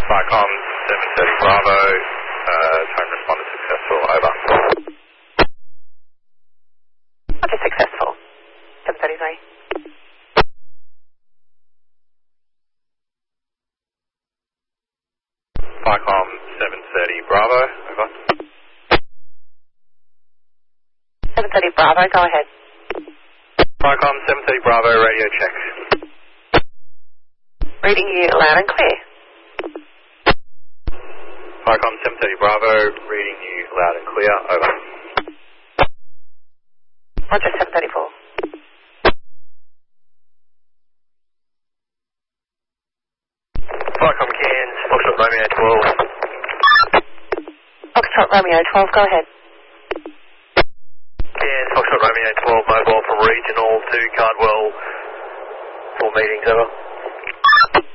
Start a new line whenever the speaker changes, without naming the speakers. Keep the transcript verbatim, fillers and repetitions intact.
Vicom seven thirty Bravo, uh, tone responded successful, over.
Roger, successful. seven thirty-three.
Vicom seven thirty Bravo, over.
seven thirty Bravo, go ahead.
Vicom seven thirty Bravo, radio check.
Reading you loud and clear.
Vicom seven thirty Bravo, reading you loud and clear, over.
Roger, seven thirty-four.
Vicom Cairns, Foxtrot Romeo twelve.
Foxtrot Romeo twelve, go ahead.
Cairns, Foxtrot Romeo twelve, mobile from regional to Cardwell for meetings, over.